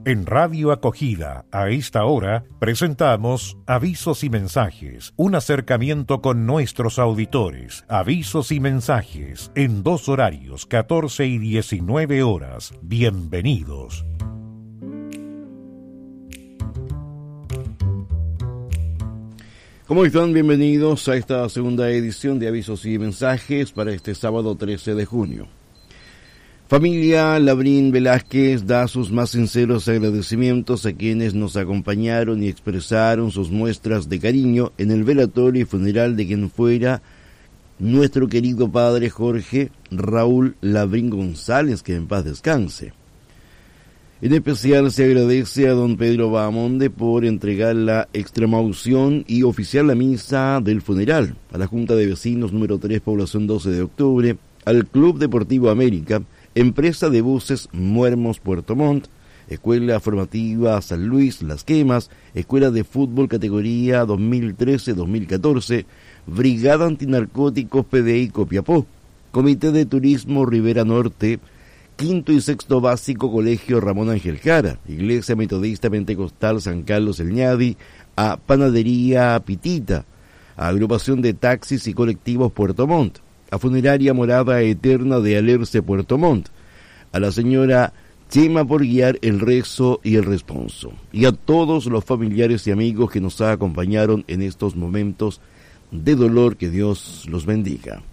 En Radio Acogida, a esta hora, presentamos Avisos y Mensajes, un acercamiento con nuestros auditores. Avisos y mensajes, en 2 horarios, 14 y 19 horas. Bienvenidos. ¿Cómo están? Bienvenidos a esta segunda edición de Avisos y Mensajes para este sábado 13 de junio. Familia Labrín Velázquez da sus más sinceros agradecimientos a quienes nos acompañaron y expresaron sus muestras de cariño en el velatorio y funeral de quien fuera nuestro querido padre Jorge Raúl Labrín González, que en paz descanse. En especial se agradece a don Pedro Bahamonde por entregar la extremaunción y oficiar la misa del funeral a la Junta de Vecinos número 3, población 12 de octubre, al Club Deportivo América, Empresa de Buses Muermos Puerto Montt, Escuela Formativa San Luis Las Quemas, Escuela de Fútbol categoría 2013-2014, Brigada Antinarcóticos PDI Copiapó, Comité de Turismo Rivera Norte, Quinto y Sexto Básico Colegio Ramón Ángel Jara, Iglesia Metodista Pentecostal San Carlos El Ñadi, a Panadería Pitita, a Agrupación de Taxis y Colectivos Puerto Montt, a Funeraria Morada Eterna de Alerce Puerto Montt, a la señora Chema por guiar el rezo y el responso, y a todos los familiares y amigos que nos acompañaron en estos momentos de dolor. Que Dios los bendiga.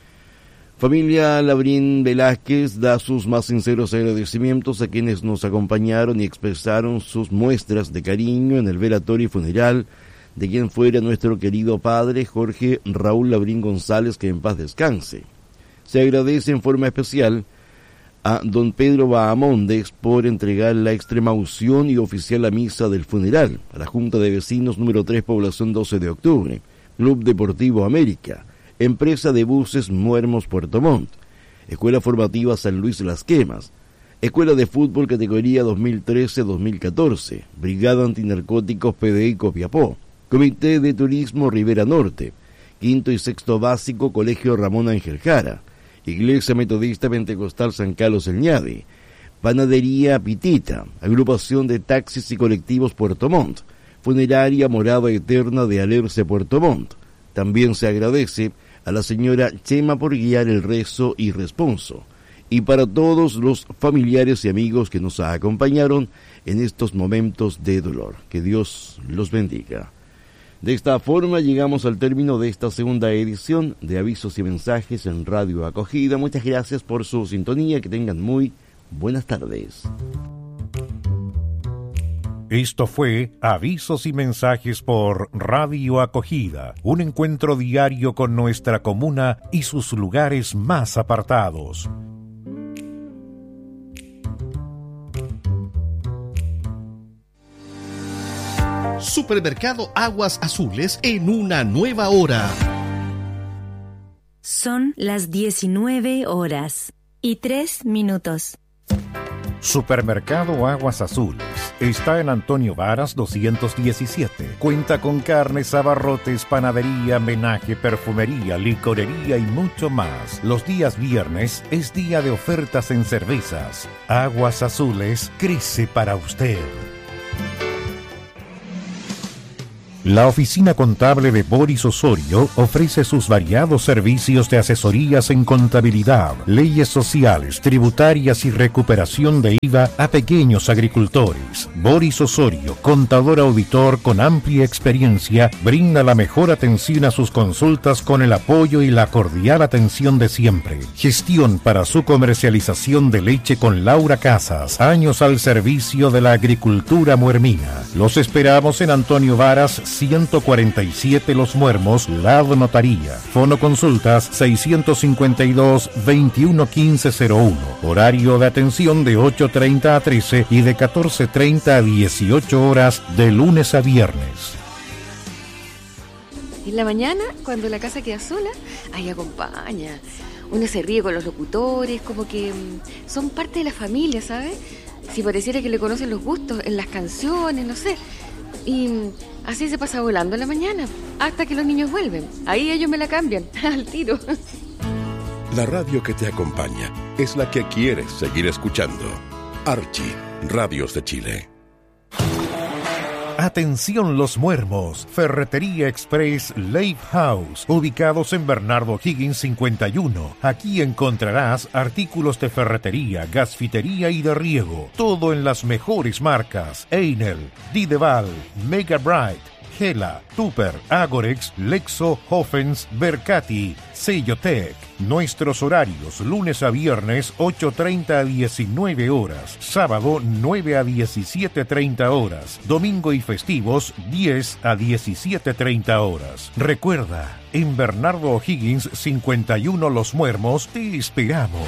Familia Labrín Velázquez da sus más sinceros agradecimientos a quienes nos acompañaron y expresaron sus muestras de cariño en el velatorio y funeral de quien fuera nuestro querido padre Jorge Raúl Labrín González, que en paz descanse. Se agradece en forma especial a don Pedro Bahamonde por entregar la extremaunción y oficiar la misa del funeral a la Junta de Vecinos número 3, población 12 de octubre, Club Deportivo América, Empresa de Buses Muermos Puerto Montt, Escuela Formativa San Luis Las Quemas, Escuela de Fútbol categoría 2013-2014, Brigada Antinarcóticos PDI Copiapó, Comité de Turismo Rivera Norte, Quinto y Sexto Básico Colegio Ramón Ángel Jara, Iglesia Metodista Pentecostal San Carlos El Ñadi, Panadería Pitita, Agrupación de Taxis y Colectivos Puerto Montt, Funeraria Morada Eterna de Alerce Puerto Montt. También se agradece a la señora Chema por guiar el rezo y responso, y para todos los familiares y amigos que nos acompañaron en estos momentos de dolor. Que Dios los bendiga. De esta forma llegamos al término de esta segunda edición de Avisos y Mensajes en Radio Acogida. Muchas gracias por su sintonía, que tengan muy buenas tardes. Esto fue Avisos y Mensajes por Radio Acogida, un encuentro diario con nuestra comuna y sus lugares más apartados. Supermercado Aguas Azules en una nueva hora. Son las 19:03. Supermercado Aguas Azules está en Antonio Varas 217. Cuenta con carnes, abarrotes, panadería, menaje, perfumería, licorería y mucho más. Los días viernes es día de ofertas en cervezas. Aguas Azules crece para usted. La oficina contable de Boris Osorio ofrece sus variados servicios de asesorías en contabilidad, leyes sociales, tributarias y recuperación de IVA a pequeños agricultores. Boris Osorio, contador auditor con amplia experiencia, brinda la mejor atención a sus consultas con el apoyo y la cordial atención de siempre. Gestión para su comercialización de leche con Laura Casas, años al servicio de la agricultura muermina. Los esperamos en Antonio Varas 147 Los Muermos, Lado Notaría. Fono consultas 652-211501. Horario de atención de 8:30 a 13 y de 14:30 a 18 horas de lunes a viernes. En la mañana, cuando la casa queda sola, ahí acompaña. Uno se ríe con los locutores, como que son parte de la familia, ¿sabes? Si pareciera que le conocen los gustos en las canciones, no sé. Y así se pasa volando en la mañana, hasta que los niños vuelven. Ahí ellos me la cambian, al tiro. La radio que te acompaña es la que quieres seguir escuchando. Archie, Radios de Chile. Atención los muermos, Ferretería Express Lake House, ubicados en Bernardo Higgins 51. Aquí encontrarás artículos de ferretería, gasfitería y de riego, todo en las mejores marcas: Einel, Dideval, Mega Bright, Gela, Tupper, Agorex, Lexo, Hoffens, Bercati, Sellotec. Nuestros horarios: lunes a viernes 8:30 a 19 horas, sábado 9 a 17:30 horas, domingo y festivos 10 a 17:30 horas. Recuerda, en Bernardo O'Higgins 51 Los Muermos te esperamos.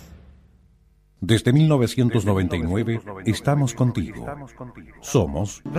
Desde 1999 estamos contigo. Somos